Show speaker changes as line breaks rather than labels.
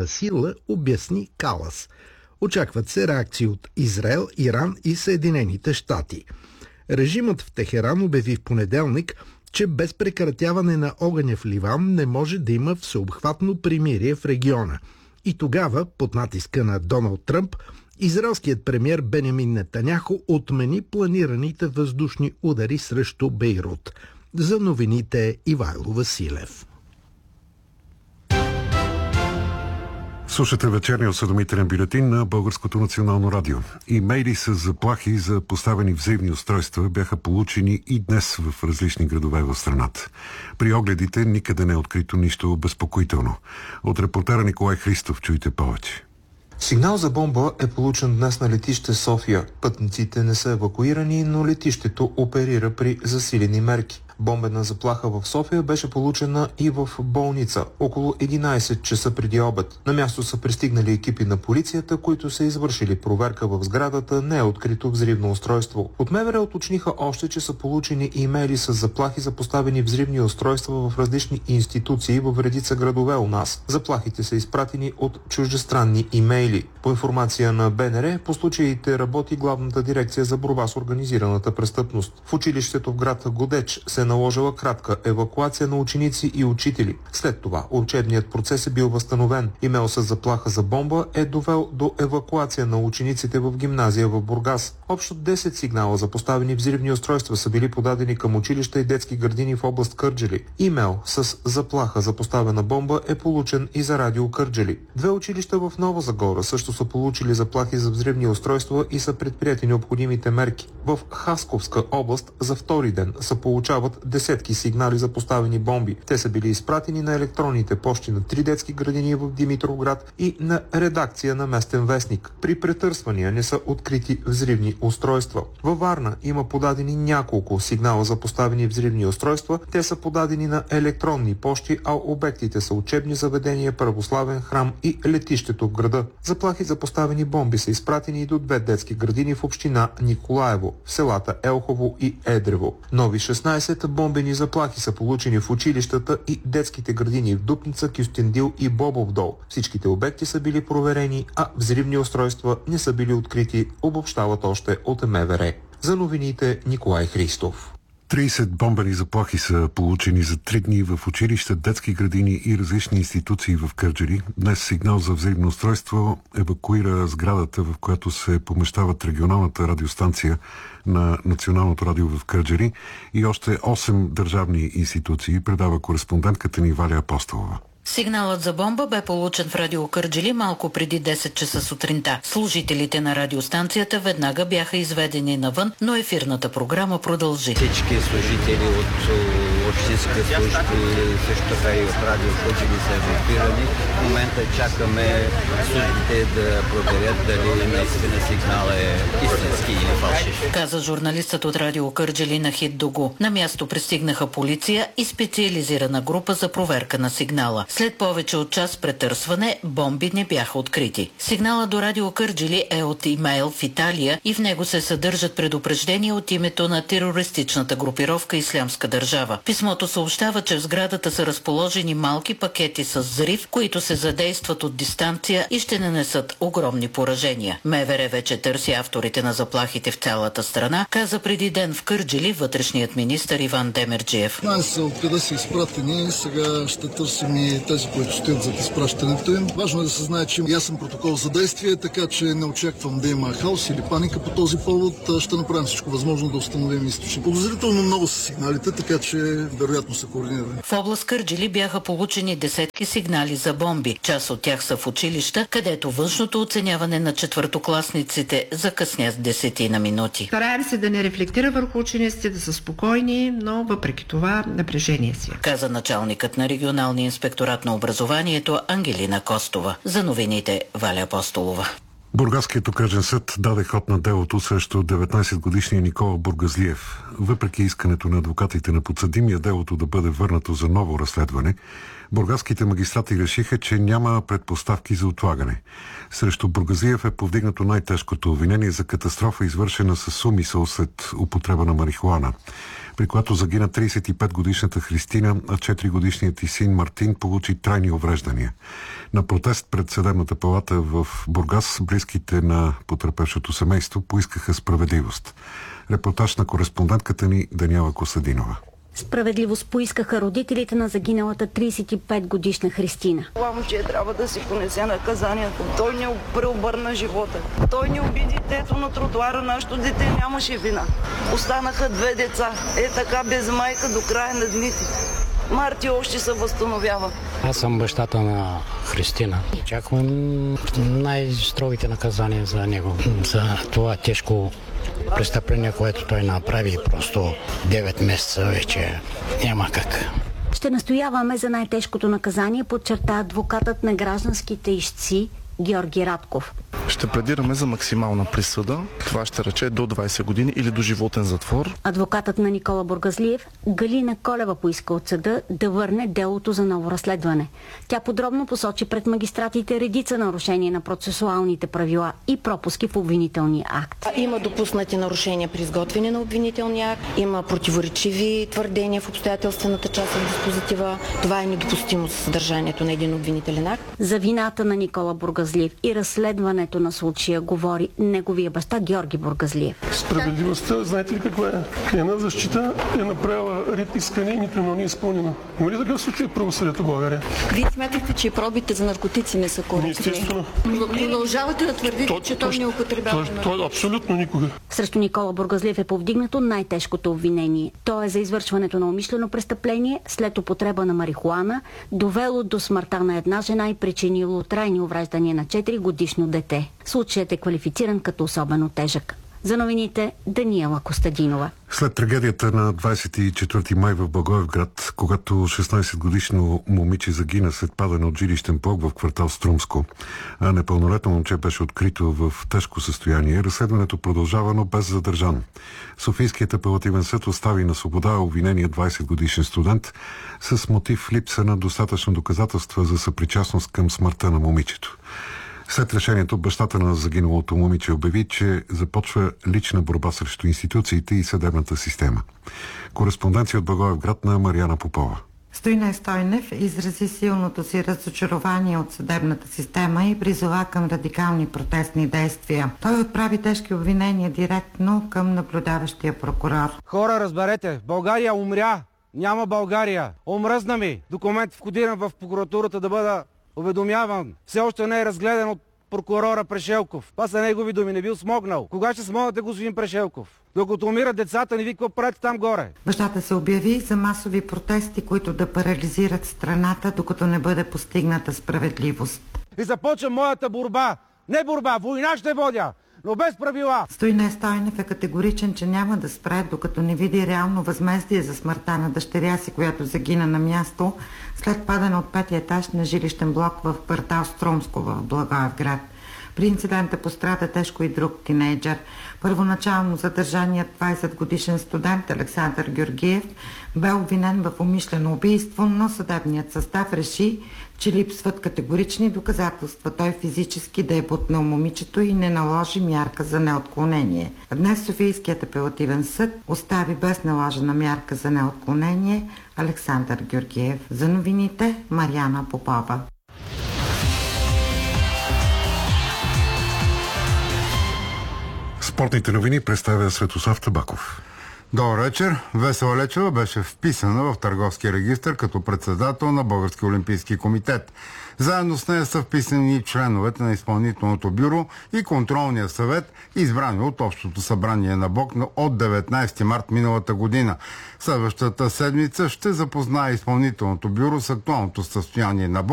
на сила, обясни Калас. Очакват се реакции от Израел, Иран и Съединените щати. Режимът в Техеран обяви в понеделник, че без прекратяване на огъня в Ливан не може да има всеобхватно примирие в региона. И тогава, под натиска на Доналд Тръмп, израелският премиер Бенямин Нетаняху отмени планираните въздушни удари срещу Бейрут. За новините Ивайло Василев.
Слушате вечерния осведомителен бюлетин на Българското национално радио. Имейли с заплахи за поставени взривни устройства бяха получени и днес в различни градове в страната. При огледите никъде не е открито нищо безпокоително. От репортера Николай Христов чуйте повече.
Сигнал за бомба е получен днес на летище София. Пътниците не са евакуирани, но летището оперира при засилени мерки. Бомбена заплаха в София беше получена и в болница около 11 часа преди обед. На място са пристигнали екипи на полицията, които са извършили проверка в сградата, не е открито взривно устройство. От МВР уточниха още, че са получени имейли с заплахи за поставени взривни устройства в различни институции в редица градове у нас. Заплахите са изпратени от чуждестранни имейли. По информация на БНР, по случаите работи Главната дирекция за борба с организираната престъпност. В училището в град Годеч се наложила кратка евакуация на ученици и учители. След това учебният процес е бил възстановен. Имейл с заплаха за бомба е довел до евакуация на учениците в гимназия в Бургас. Общо 10 сигнала за поставени взривни устройства са били подадени към училища и детски градини в област Кърджали. Имейл с заплаха за поставена бомба е получен и за радио Кърджали. 2 училища в Нова Загора също са получили заплахи за взривни устройства и са предприяти необходимите мерки. В Хасковска област за втори ден се получават десетки сигнали за поставени бомби. Те са били изпратени на електронните пощи на 3 детски градини в Димитровград и на редакция на местен вестник. При претърсвания не са открити взривни устройства. Във Варна има подадени няколко сигнала за поставени взривни устройства. Те са подадени на електронни пощи, а обектите са учебни заведения, православен храм и летището в града. Заплахи за поставени бомби са изпратени и до 2 детски градини в община Николаево, в селата Елхово и Едрево. Нови 16 бомбени заплахи са получени в училищата и детските градини в Дупница, Кюстендил и Бобов дол. Всичките обекти са били проверени, а взривни устройства не са били открити, обобщават още от МВР. За новините Николай Христов.
30 бомбени заплахи са получени за 3 дни в училища, детски градини и различни институции в Кърджали. Днес сигнал за взривно устройство евакуира сградата, в която се помещават регионалната радиостанция на Националното радио в Кърджали и още 8 държавни институции, предава кореспондентката ни Валя Апостолова.
Сигналът за бомба бе получен в радио Кърджали малко преди 10 часа сутринта. Служителите на радиостанцията веднага бяха изведени навън, но ефирната програма продължи.
Всички служители от общинска служба и също така и от радио Кърджали са евакуирани. В момента чакаме службите да проверят дали наистина сигнал е истински или фалшив.
Каза журналистът от радио Кърджали Нахид Дугу. На място пристигнаха полиция и специализирана група за проверка на сигнала. След повече от час претърсване, бомби не бяха открити. Сигналът до радио Кърджали е от имейл в Италия и в него се съдържат предупреждения от името на терористичната групировка Ислямска държава. Писмото съобщава, че в сградата са разположени малки пакети с взрив, които се задействат от дистанция и ще нанесат огромни поражения. МВР вече търси авторите на заплахите в цялата страна, каза преди ден в Кърджали вътрешният министър Иван Демерджиев.
Знаем откъде са изпратени, сега ще търсим и тези, които стоят зад изпращането им. Важно е да се знае, че има ясен протокол за действие, така че не очаквам да има хаос или паника по този повод. Ще направим всичко възможно да установим източник. Подозрително много са сигналите, така че вероятно са координирани.
В област Кърджали бяха получени десетки сигнали за бомби. Част от тях са в училища, където външното оценяване на четвъртокласниците закъсня с 10 минути.
Стараем се да не рефлектира върху учениците, да са спокойни, но въпреки това напрежение си.
Каза началникът на регионалния инспекторат на образованието Ангелина Костова. За новините Валя Апостолова.
Бургаският окръжен съд даде ход на делото срещу 19-годишния Никола Бургазлиев. Въпреки искането на адвокатите на подсъдимия делото да бъде върнато за ново разследване, бургаските магистрати решиха, че няма предпоставки за отлагане. Срещу Бургазлиев е повдигнато най-тежкото обвинение за катастрофа, извършена с умисъл след употреба на марихуана. при която загина 35-годишната Христина, а 4-годишният й син Мартин получи трайни увреждания. На протест пред съдебната палата в Бургас близките на потърпевшото семейство поискаха справедливост. Репортаж на кореспондентката ни Даниела Костадинова.
Справедливост поискаха родителите на загиналата 35-годишна Христина.
Това момче трябва да си понесе наказанието. Той ни преобърна живота. Той ни уби детето на тротуара. Нашето дете нямаше вина. Останаха 2 деца. Така без майка до края на дните. Марти още се възстановява.
Аз съм бащата на Христина. Очаквам най-строгите наказания за него. За това тежко престъпление, което той направи, просто 9 месеца вече няма как.
Ще настояваме за най-тежкото наказание, подчерта адвокатът на гражданските ищци Георги Радков.
Ще пледираме за максимална присъда. Това ще рече до 20 години или до животен затвор.
Адвокатът на Никола Бургазлиев Галина Колева поиска от съда да върне делото за ново разследване. Тя подробно посочи пред магистратите редица нарушения на процесуалните правила и пропуски в обвинителния акт.
Има допуснати нарушения при изготвяне на обвинителния акт, има противоречиви твърдения в обстоятелствената част на диспозитива. Това е недопустимо за съдържанието на един обвинителен акт.
За вината на Никола Бургазлиев и разследването на случая говори неговия баща Георги Бургазлиев.
Справедливостта, знаете ли каква е? Една защита е направила ред искане и нито едно не е изпълнено. Има ли такъв случай в правосъдието в България?
Вие смятате, че пробите за наркотици не са коректни?
Естествено.
Продължавате да твърдите, че той не употребява наркотици?
Той абсолютно никога.
Срещу Никола Бургазлиев е повдигнато най-тежкото обвинение. То е за извършването на умишлено престъпление след употреба на марихуана, довело до смъртта на една жена и причинило трайни увреждания на 4-годишно дете. Случаят е квалифициран като особено тежък. За новините Даниела Костадинова.
След трагедията на 24 май в Благоевград, когато 16-годишно момиче загина след падане от жилищен блок в квартал Струмско, а непълнолетно момче беше открито в тежко състояние, разследването продължава, но без задържан. Софийският апелативен съд остави на свобода обвинения 20-годишен студент с мотив липса на достатъчно доказателства за съпричастност към смъртта на момичето. След решението, бащата на загиналото момиче обяви, че започва лична борба срещу институциите и съдебната система. Кореспонденция от Благоевград на Мариана Попова.
Стойне Стойнев изрази силното си разочарование от съдебната система и призова към радикални протестни действия. Той отправи тежки обвинения директно към наблюдаващия прокурор.
Хора, разберете, България умря. Няма България. Омръзна ми. Документ входиран в прокуратурата да бъда уведомяван. Все още не е разгледан от прокурора Прешелков. Това са негови думи, не бил смогнал. Кога ще смогнате, господин Прешелков? Докато умират децата, не ви какво правите там горе?
Бащата се обяви за масови протести, които да парализират страната, докато не бъде постигната справедливост.
И започва моята борба. Не борба, война ще водя, но без правила.
Стойне Стойнев е категоричен, че няма да спре, докато не види реално възмездие за смъртта на дъщеря си, която загина на място след падане от 5-ти етаж на жилищен блок в квартал Струмско в Благоевград. При инцидента пострада тежко и друг тинейджър. Първоначално задържаният 20-годишен студент Александър Георгиев бе обвинен в умишлено убийство, но съдебният състав реши, че липсват категорични доказателства той физически да е бутнал момичето и не наложи мярка за неотклонение. Днес Софийският апелативен съд остави без наложена мярка за неотклонение Александър Георгиев. За новините Мариана Попова.
Спортните новини представя Светослав Табаков.
Добър вечер. Весела Лечева беше вписана в търговския регистър като председател на Българския олимпийски комитет. Заедно с нея са вписани и членовете на изпълнителното бюро и контролния съвет, избрани от Общото събрание на БОК от 19 март миналата година. Следващата седмица ще запознае изпълнителното бюро с актуалното състояние на БОК